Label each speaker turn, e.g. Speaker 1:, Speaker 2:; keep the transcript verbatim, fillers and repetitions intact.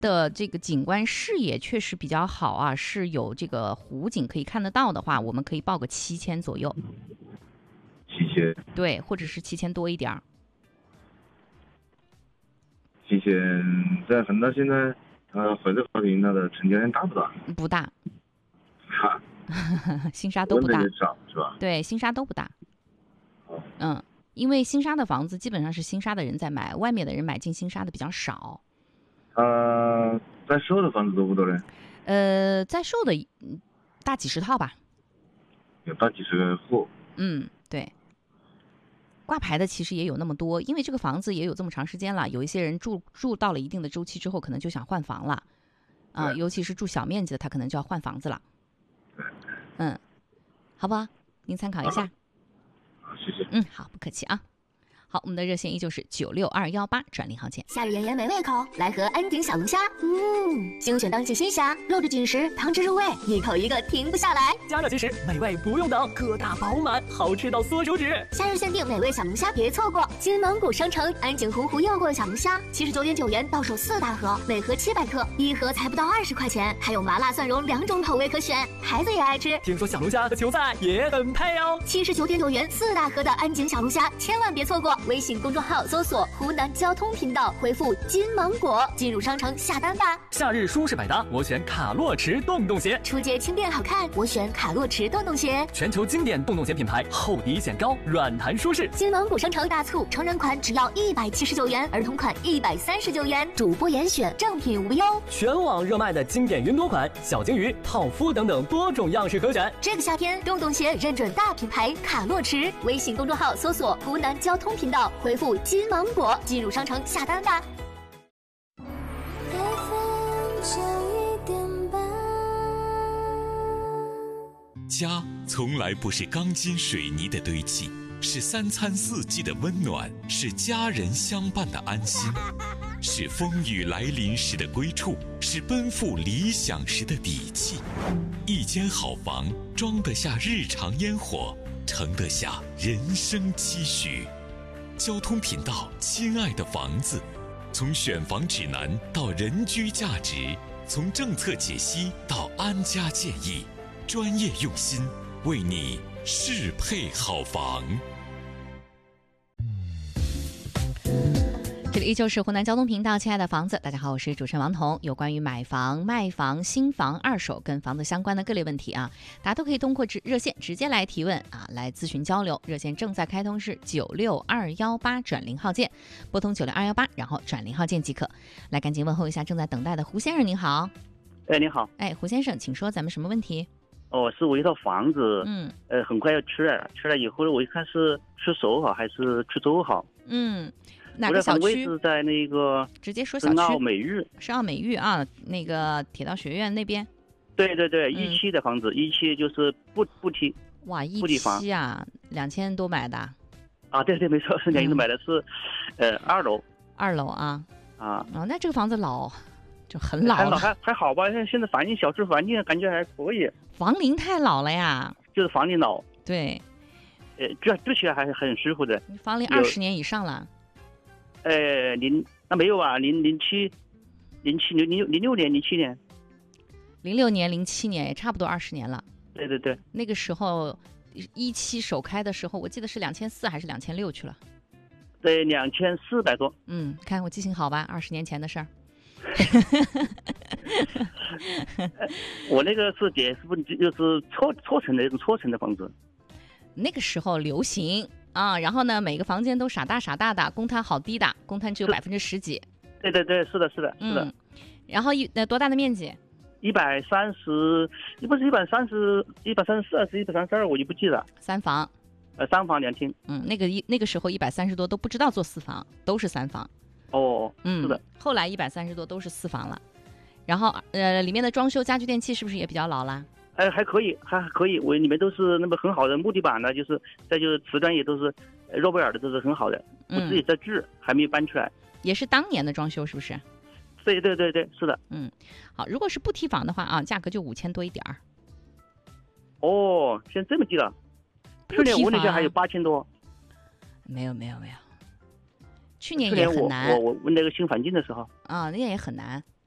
Speaker 1: 的这个景观视野确实比较好啊，是有这个湖景可以看得到的话，我们可以报个七千左右。
Speaker 2: 七千。
Speaker 1: 对，或者是七千多一点儿。
Speaker 2: 七千在恒大现在，呃，怀特华庭它的成交量大不大？
Speaker 1: 不大。
Speaker 2: 哈。
Speaker 1: 新沙都不大。
Speaker 2: 少是吧？
Speaker 1: 对，新沙都不大。
Speaker 2: 哦。
Speaker 1: 嗯。因为新沙的房子基本上是新沙的人在买，外面的人买进新沙的比较少。
Speaker 2: 呃，在售的房子多不多呢？
Speaker 1: 呃，在售的大几十套吧。
Speaker 2: 有大几十个户。
Speaker 1: 嗯，对。挂牌的其实也有那么多，因为这个房子也有这么长时间了，有一些人住住到了一定的周期之后，可能就想换房了，啊、呃，尤其是住小面积的，他可能就要换房子了。嗯，好不好？您参考一下。
Speaker 2: 谢谢。
Speaker 1: 嗯，好，不客气啊。好，我们的热线依旧是九六二幺八转零号键。
Speaker 3: 夏日炎炎美味口，来盒安鼎小龙虾。嗯，精选当季新虾，肉质紧实，汤汁入味，一口一个停不下来。
Speaker 4: 加热即食，美味不用等，个大饱满，好吃到缩手指。
Speaker 3: 夏日限定美味小龙虾，别错过！金芒谷商城安井湖湖诱惑小龙虾，七十九点九元到手四大盒，每盒七百克，一盒才不到二十块钱，还有麻辣蒜蓉两种口味可选，孩子也爱吃。
Speaker 4: 听说小龙虾和球菜也很配哦。
Speaker 3: 七十九点九元四大盒的安井小龙虾，千万别错过！微信公众号搜索湖南交通频道，回复金芒果进入商城下单吧。
Speaker 4: 夏日舒适百搭，我选卡洛驰洞洞鞋。
Speaker 3: 出街轻便好看，我选卡洛驰洞洞鞋。
Speaker 4: 全球经典洞洞鞋品牌，厚底显高，软弹舒适。
Speaker 3: 金芒谷商城大促，成人款只要一百七十九元，儿童款一百三十九元，主播严选，正品无忧。
Speaker 4: 全网热卖的经典云朵款、小鲸鱼、套夫等等多种样式可选。
Speaker 3: 这个夏天，洞洞鞋认准大品牌卡洛驰。微信公众号搜索湖南交通频道，回复金芒果进入商城下单吧。
Speaker 5: 家从来不是钢筋水泥的堆砌，是三餐四季的温暖，是家人相伴的安心，是风雨来临时的归处，是奔赴理想时的底气。一间好房，装得下日常烟火，盛得下人生期许。交通频道，亲爱的房子，从选房指南到人居价值，从政策解析到安家建议，专业用心，为你适配好房。
Speaker 1: 这里依旧是湖南交通频道，亲爱的房子，大家好，我是主持人王彤。有关于买房、卖房、新房、二手跟房子相关的各类问题啊，大家都可以通过热线直接来提问啊，来咨询交流。热线正在开通是九六二幺八转零号键，拨通九六二幺八，然后转零号键即可。来，赶紧问候一下正在等待的胡先生，您好。
Speaker 6: 哎，你好。
Speaker 1: 哎，胡先生，请说，咱们什么问题？
Speaker 6: 哦，是我一套房子，
Speaker 1: 嗯，
Speaker 6: 呃，很快要吃了，吃了以后呢，我一看是吃熟好还是吃粥好？
Speaker 1: 嗯。哪个小区？
Speaker 6: 是在那个
Speaker 1: 直接说小区。
Speaker 6: 奥美玉，
Speaker 1: 是奥美玉啊，那个铁道学院那边。
Speaker 6: 对对对，
Speaker 1: 嗯、
Speaker 6: 一期的房子，一期就是不不提。
Speaker 1: 哇，一期啊，两千多买的。
Speaker 6: 啊，对对，没错，是两千多买的是，嗯、呃，二楼。
Speaker 1: 二楼啊。
Speaker 6: 啊。
Speaker 1: 哦，那这个房子老，就很老了。
Speaker 6: 还老还还好吧？现在环境小区环境感觉还可以。
Speaker 1: 房龄太老了呀。
Speaker 6: 就是房龄老。
Speaker 1: 对。
Speaker 6: 呃，住住起来还是很舒服的。
Speaker 1: 房龄二十年以上了。
Speaker 6: 呃，零那没有啊，零零七，零七零零零六年，零七年，
Speaker 1: 零六年、零七年也差不多二十年了。
Speaker 6: 对对对，
Speaker 1: 那个时候一期首开的时候，我记得是两千四还是两千六去了？
Speaker 6: 对，两千四百多。
Speaker 1: 嗯，看我记性好吧，二十年前的事儿。
Speaker 6: 我那个是也是不就是错错层的那种错层的房子。
Speaker 1: 那个时候流行。啊，然后呢，每个房间都傻大傻大的，公摊好低的，公摊只有百分之十几。
Speaker 6: 对对对，是的，是的，是的。
Speaker 1: 嗯、然后一呃多大的面积？
Speaker 6: 一百三十，不是一百三十，一百三十四还是一百三十二？我就不记得。
Speaker 1: 三房。
Speaker 6: 呃，三房两厅。
Speaker 1: 嗯，那个一那个时候一百三十多都不知道做四房，都是三房。
Speaker 6: 哦，
Speaker 1: 嗯，
Speaker 6: 是的。
Speaker 1: 后来一百三十多都是四房了，然后呃里面的装修家具电器是不是也比较老了？
Speaker 6: 哎，还可以，还可以。我里面都是那么很好的木地板呢，就是再就是瓷砖也都是诺贝尔的，都是很好的。我自己在制，嗯、还没有搬出来。
Speaker 1: 也是当年的装修，是不是？
Speaker 6: 对对对对，是的。
Speaker 1: 嗯，好，如果是不提房的话啊，价格就五千多一点儿。
Speaker 6: 哦，现在这么低了？去年我那家还有八千多。
Speaker 1: 没有没有没有，去年也很难。
Speaker 6: 我我我问那个新环境的时候
Speaker 1: 啊，那也很难。